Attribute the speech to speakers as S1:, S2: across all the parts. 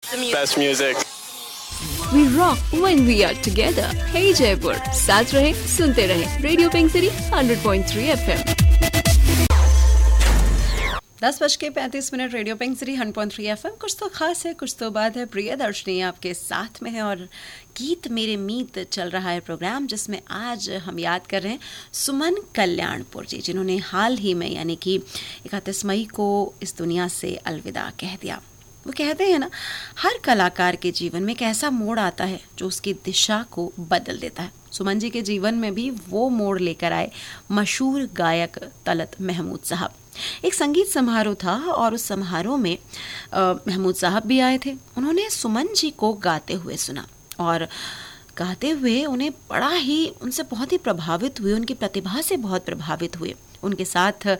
S1: Best music.
S2: We rock when we are together. Hey Jaipur, साथ रहे सुनते रहे radio pink city 100.3 FM।
S3: 10:35 radio pink city 100.3 FM। कुछ तो खास है, कुछ तो बात है। प्रियदर्शनी आपके साथ में है और गीत मेरे मीत चल रहा है प्रोग्राम, जिसमें आज हम याद कर रहे हैं सुमन कल्याणपुर जी, जिन्होंने हाल ही में यानी कि 31 मई को इस दुनिया से अलविदा कह दिया। वो कहते हैं ना, हर कलाकार के जीवन में एक ऐसा मोड़ आता है जो उसकी दिशा को बदल देता है। सुमन जी के जीवन में भी वो मोड़ लेकर आए मशहूर गायक तलत महमूद साहब। एक संगीत समारोह था और उस समारोह में महमूद साहब भी आए थे। उन्होंने सुमन जी को गाते हुए सुना और गाते हुए उन्हें उनसे बहुत ही प्रभावित हुए, उनकी प्रतिभा से बहुत प्रभावित हुए। उनके साथ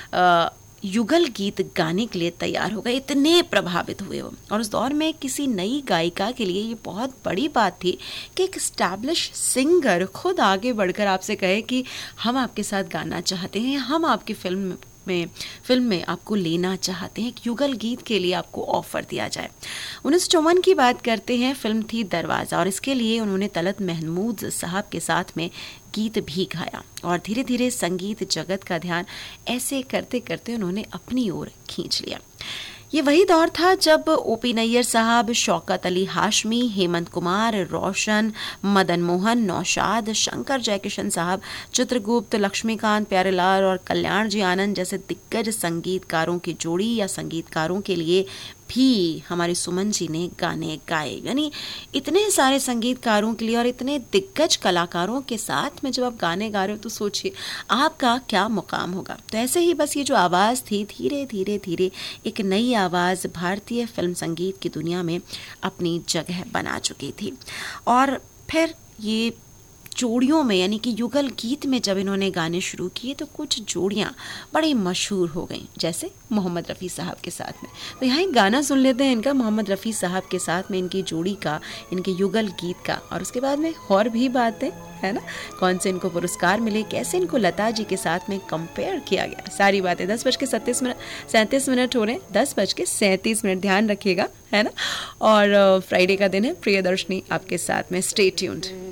S3: युगल गीत गाने के लिए तैयार हो गए, इतने प्रभावित हुए वो। और उस दौर में किसी नई गायिका के लिए ये बहुत बड़ी बात थी कि एक एस्टैब्लिश सिंगर खुद आगे बढ़कर आपसे कहे कि हम आपके साथ गाना चाहते हैं, हम आपकी फिल्म में आपको लेना चाहते हैं, एक युगल गीत के लिए आपको ऑफर दिया जाए। 1954 की बात करते हैं, फिल्म थी दरवाज़ा और इसके लिए उन्होंने तलत महमूद साहब के साथ में गीत भी गाया और धीरे धीरे संगीत जगत का ध्यान ऐसे करते करते उन्होंने अपनी ओर खींच लिया। ये वही दौर था जब ओपी नैयर साहब, शौकत अली हाशमी, हेमंत कुमार, रोशन, मदन मोहन, नौशाद, शंकर जयकिशन साहब, चित्रगुप्त, लक्ष्मीकांत प्यारेलाल और कल्याण जी आनंद जैसे दिग्गज संगीतकारों की जोड़ी या संगीतकारों के लिए भी हमारी सुमन जी ने गाने गाए। यानी इतने सारे संगीतकारों के लिए और इतने दिग्गज कलाकारों के साथ में जब आप गाने गा रहे हो तो सोचिए आपका क्या मुकाम होगा। तो ऐसे ही बस ये जो आवाज़ थी, धीरे धीरे धीरे एक नई आवाज़ भारतीय फिल्म संगीत की दुनिया में अपनी जगह बना चुकी थी। और फिर ये जोड़ियों में यानी कि युगल गीत में जब इन्होंने गाने शुरू किए तो कुछ जोड़ियाँ बड़ी मशहूर हो गईं, जैसे मोहम्मद रफ़ी साहब के साथ में। तो यहाँ एक गाना सुन लेते हैं इनका, मोहम्मद रफ़ी साहब के साथ में इनकी जोड़ी का, इनके युगल गीत का। और उसके बाद में और भी बातें है ना, कौन से इनको पुरस्कार मिले, कैसे इनको लता जी के साथ में कंपेयर किया गया, सारी बातें। 10:37 हो रहे हैं, 10:37 ध्यान रखिएगा, है ना। और फ्राइडे का दिन है, प्रियदर्शनी आपके साथ में। Stay tuned.